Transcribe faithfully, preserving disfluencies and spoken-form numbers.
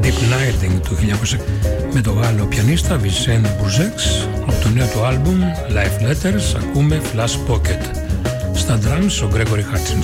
Hypnizing του χίλια εννιακόσια με το Γάλλο πιανίστα Vicente Bourgex. Από το νέο του άλμπουμ Life Letters ακούμε Flash Pocket. Στα drums ο Gregory Hutchins.